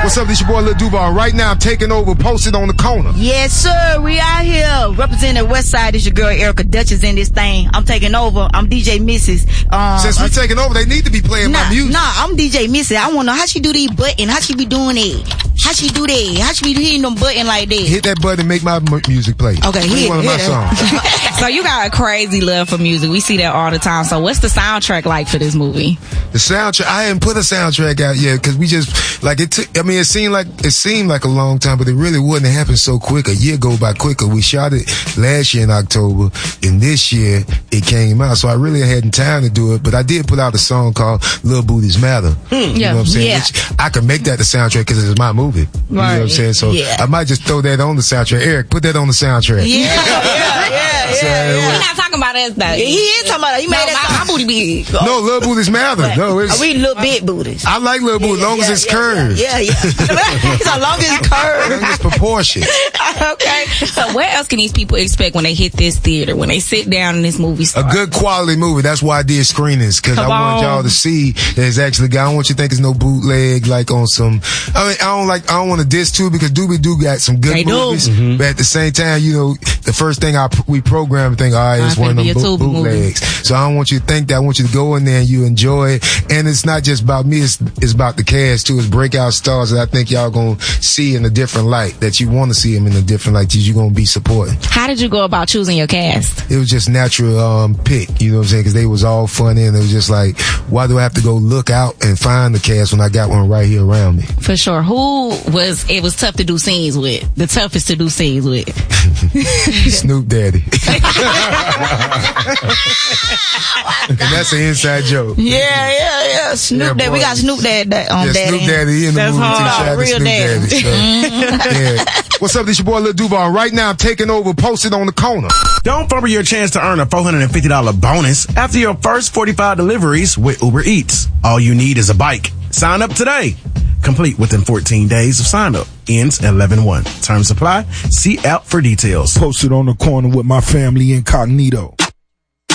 What's up? This your boy Lil Duval. Right now, I'm taking over, posted on the corner. Yes, sir. We out here representing the West Side. It's your girl Erica Dutchess in this thing. I'm taking over. I'm DJ Mrs. Since we taking over, they need to be playing my music. Nah, I'm DJ Mrs. I want to know how she do these buttons. How she be doing it? How she do that? How she be hitting them buttons like that? Hit that button, make my music play. Okay, hit one of my songs. So you got a crazy love for music. We see that all the time. So what's the soundtrack like for this movie? The soundtrack, I haven't put a soundtrack out yet because we just like it. It seemed like a long time, but it really wouldn't happen so quick. A year go by quicker. We shot it last year in October, and this year it came out. So I really hadn't time to do it, but I did put out a song called "Little Booties Matter." You know what I'm saying? Yeah. Which I can make that the soundtrack because it's my movie. You know what I'm saying? So I might just throw that on the soundtrack. Eric, put that on the soundtrack. Yeah. We're not talking about us though. He is talking about it. He made that my booty big. No, Little Booties Matter. No, it's we little big booties. I like little booties as long as it's curved. Yeah. It's as long as it's curved. It's proportion. Okay. So what else can these people expect when they hit this theater, when they sit down in this movie store? A good quality movie. That's why I did screenings, because I want y'all to see that it's actually good. I don't want you to think it's no bootleg like on some. I mean, I don't want to diss too, because Doobie Doo got some good movies. Mm-hmm. But at the same time, you know, the first thing we program and think, all right, it's one of them bootlegs. So I don't want you to think that. I want you to go in there and you enjoy it. And it's not just about me, it's about the cast too. It's breakout stars that I think y'all gonna see in a different light, that you want to see them in a different light, that you're gonna be supporting. How did you go about choosing your cast? It was just natural pick, you know what I'm saying? Because they was all funny, and it was just like, why do I have to go look out and find the cast when I got one right here around me? For sure. It was tough to do scenes with? The toughest to do scenes with? Snoop Daddy. And that's an inside joke. Yeah. Snoop Daddy. We got Snoop Daddy on Daddy. Snoop Daddy in the movie too. Real Snoop Daddy. So, yeah. What's up? This your boy Lil Duval. Right now, I'm taking over, posted on the corner. Don't fumble your chance to earn a $450 bonus after your first 45 deliveries with Uber Eats. All you need is a bike. Sign up today. Complete within 14 days of sign up. Ends 11/1. Terms apply. See app for details. Posted on the corner with my family incognito.